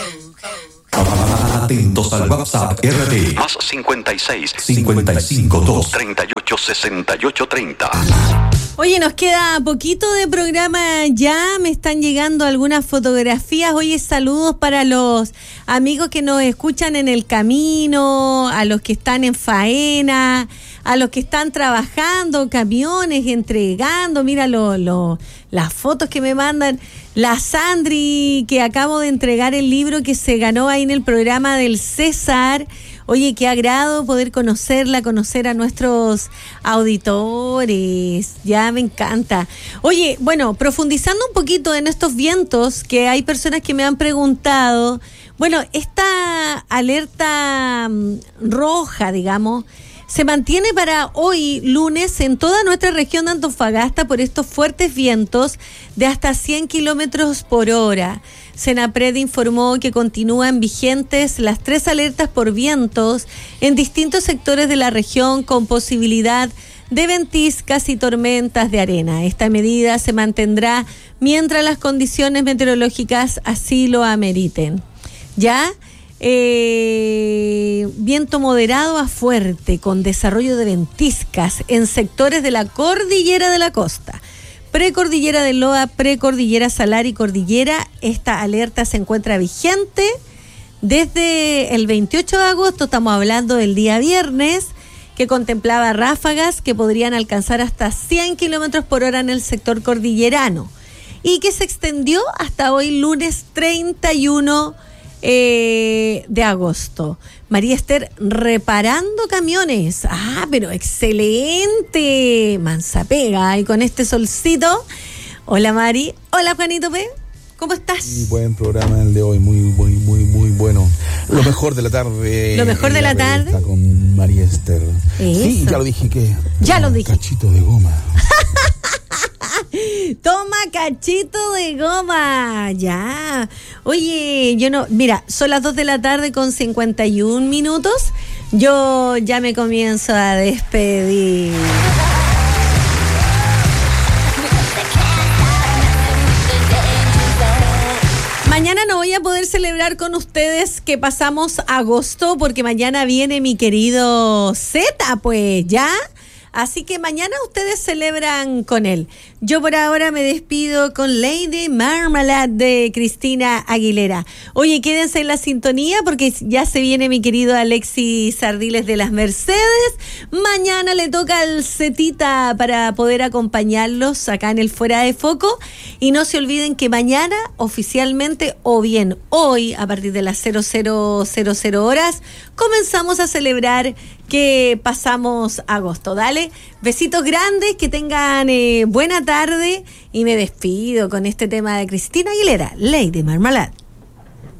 Atentos al WhatsApp RD. Más 56 55 2 38 68 30. Oye, nos queda poquito de programa ya, me están llegando algunas fotografías. Oye, saludos para los amigos que nos escuchan en el camino, a los que están en faena, a los que están trabajando, camiones, entregando. Mira las fotos que me mandan. La Sandri, que acabo de entregar el libro que se ganó ahí en el programa del César. Oye, qué agrado poder conocerla, conocer a nuestros auditores. Ya me encanta. Oye, bueno, profundizando un poquito en estos vientos, que hay personas que me han preguntado. Bueno, esta alerta roja, digamos, se mantiene para hoy, lunes, en toda nuestra región de Antofagasta por estos fuertes vientos de hasta 100 kilómetros por hora. Senapred informó que continúan vigentes las 3 alertas por vientos en distintos sectores de la región con posibilidad de ventiscas y tormentas de arena. Esta medida se mantendrá mientras las condiciones meteorológicas así lo ameriten. ¿Ya? Viento moderado a fuerte con desarrollo de ventiscas en sectores de la cordillera de la costa, precordillera de Loa, precordillera Salar y cordillera. Esta alerta se encuentra vigente desde el 28 de agosto, estamos hablando del día viernes, que contemplaba ráfagas que podrían alcanzar hasta 100 kilómetros por hora en el sector cordillerano y que se extendió hasta hoy lunes 31 de agosto. María Esther reparando camiones. Pero excelente, mansa pega. Y con este solcito. Hola Mari. Hola Juanito P. ¿Cómo estás? Muy buen programa el de hoy, muy bueno. Lo mejor de la tarde. Lo mejor de la tarde. Está con María Esther. Eso. Sí, ya lo dije que. Ya lo dije. Cachito de goma. Toma cachito de goma, ya. Oye, mira, son las 2 de la tarde con 51 minutos. Yo ya me comienzo a despedir. Mañana no voy a poder celebrar con ustedes que pasamos agosto porque mañana viene mi querido Zeta, pues, ¿ya? Así que mañana ustedes celebran con él. Yo por ahora me despido con Lady Marmalade de Cristina Aguilera. Oye, quédense en la sintonía porque ya se viene mi querido Alexis Ardiles de las Mercedes. Mañana le toca al Zetita para poder acompañarlos acá en el Fuera de Foco. Y no se olviden que mañana oficialmente, o bien hoy, a partir de las 00:00 horas, comenzamos a celebrar que pasamos agosto. Dale, besitos grandes, que tengan buena tarde y me despido con este tema de Cristina Aguilera, Lady Marmalade.